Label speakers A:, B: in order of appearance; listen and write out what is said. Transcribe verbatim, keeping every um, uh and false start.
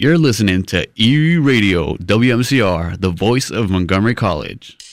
A: You're listening to Erie Radio, W M C R, the voice of Montgomery College.